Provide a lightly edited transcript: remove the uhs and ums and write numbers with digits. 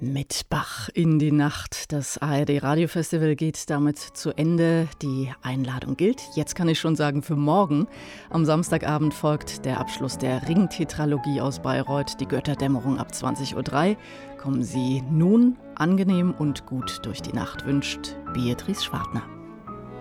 Mit Bach in die Nacht. Das ARD-Radiofestival geht damit zu Ende. Die Einladung gilt, jetzt kann ich schon sagen, für morgen. Am Samstagabend folgt der Abschluss der Ringtetralogie aus Bayreuth, die Götterdämmerung ab 20:03 Uhr. Kommen Sie nun angenehm und gut durch die Nacht, wünscht Beatrice Schwartner.